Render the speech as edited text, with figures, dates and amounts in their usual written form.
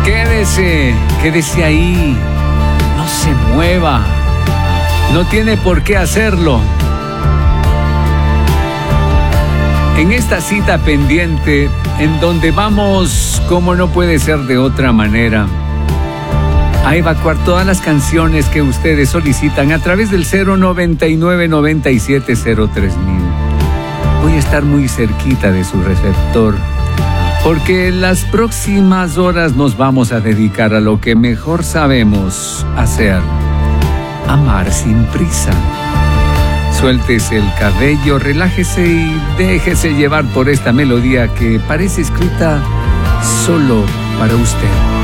Quédese ahí, no se mueva, no tiene por qué hacerlo. En esta cita pendiente, en donde vamos, como no puede ser de otra manera, a evacuar todas las canciones que ustedes solicitan a través del 099-9703 mil. Voy a estar muy cerquita de su receptor, porque en las próximas horas nos vamos a dedicar a lo que mejor sabemos hacer: amar sin prisa. Suéltese el cabello, relájese y déjese llevar por esta melodía que parece escrita solo para usted.